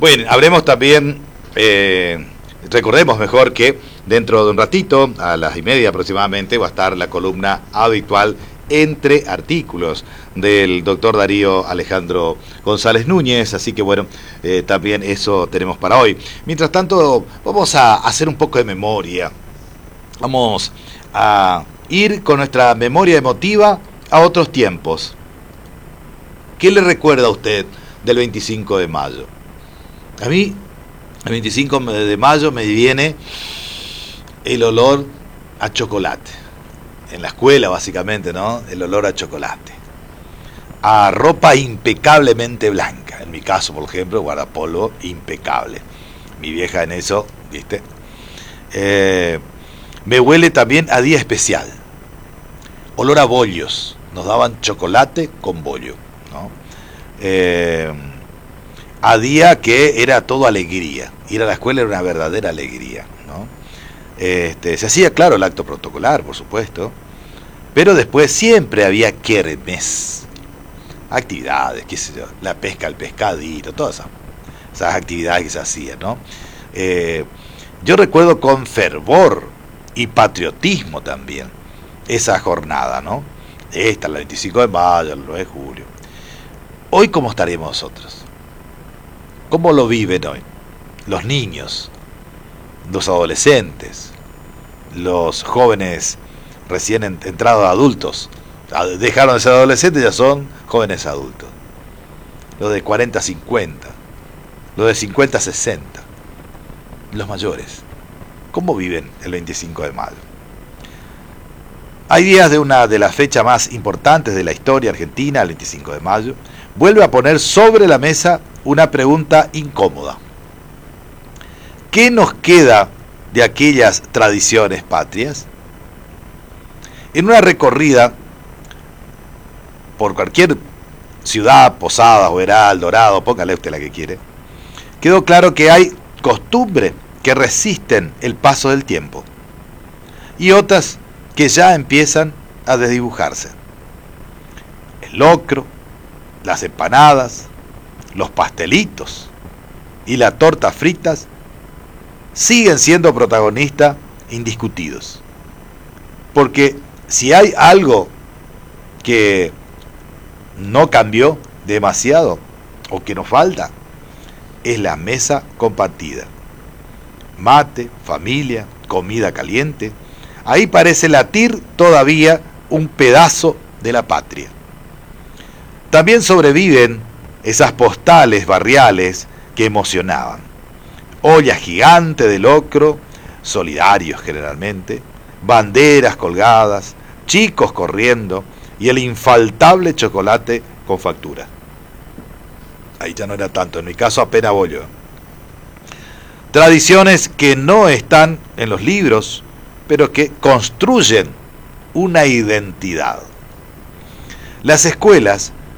Bueno, habremos también, recordemos mejor que dentro de un ratito, a las 1:30 aproximadamente, va a estar la columna habitual Entre Artículos del doctor Darío Alejandro González Núñez, así que bueno, también eso tenemos para hoy. Mientras tanto, vamos a hacer un poco de memoria, vamos a ir con nuestra memoria emotiva a otros tiempos. ¿Qué le recuerda a usted del 25 de mayo? A mí, el 25 de mayo me viene el olor a chocolate. En la escuela, básicamente, ¿no? El olor a chocolate. A ropa impecablemente blanca. En mi caso, por ejemplo, guardapolvo impecable. Mi vieja en eso, ¿viste? Me huele también a día especial. Olor a bollos. Nos daban chocolate con bollo, ¿no? A día que era todo alegría. Ir a la escuela era una verdadera alegría, ¿no? Se hacía, claro, el acto protocolar, por supuesto, pero después siempre había kermés, actividades, qué sé yo, la pesca al pescadito, todas esas actividades que se hacían, ¿no? Yo recuerdo con fervor y patriotismo también esa jornada, ¿no? Esta, el 25 de mayo, el 9 de julio. Hoy, ¿cómo estaremos nosotros? ¿Cómo lo viven hoy? Los niños, los adolescentes, los jóvenes recién entrados adultos, dejaron de ser adolescentes, ya son jóvenes adultos. Los de 40 a 50, los de 50 a 60, los mayores. ¿Cómo viven el 25 de mayo? Hay días de una de las fechas más importantes de la historia argentina, el 25 de mayo, vuelve a poner sobre la mesa una pregunta incómoda. ¿Qué nos queda de aquellas tradiciones patrias? En una recorrida por cualquier ciudad, Posadas, Oberá, Dorado, póngale usted la que quiere, quedó claro que hay costumbres que resisten el paso del tiempo y otras que ya empiezan a desdibujarse. El locro, las empanadas, los pastelitos y las tortas fritas siguen siendo protagonistas indiscutidos. Porque si hay algo que no cambió demasiado o que nos falta, es la mesa compartida. Mate, familia, comida caliente. Ahí parece latir todavía un pedazo de la patria. También sobreviven esas postales barriales que emocionaban. Olla gigante de locro, solidarios generalmente, banderas colgadas, chicos corriendo y el infaltable chocolate con factura. Ahí ya no era tanto, en mi caso apenas bollo. Tradiciones que no están en los libros, pero que construyen una identidad. Las escuelas